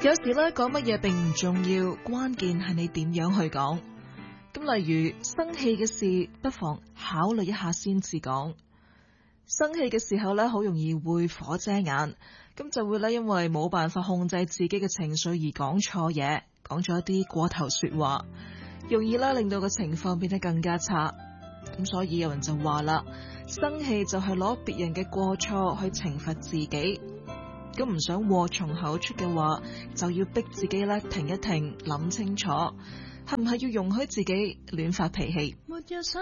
有時咧講乜嘢並唔重要，關鍵係你點樣去講。咁例如生氣嘅事，不妨考慮一下先至講。生氣嘅時候咧，好容易會火遮眼，咁就會咧因為冇辦法控制自己嘅情緒而講錯嘢，講咗一啲過頭說話，容易咧令到個情況變得更加差。咁所以有人就話啦，生氣就係攞別人嘅過錯去懲罰自己。咁唔想禍從口出嘅話，就要逼自己咧停一停，諗清楚，係唔係要容許自己亂發脾氣。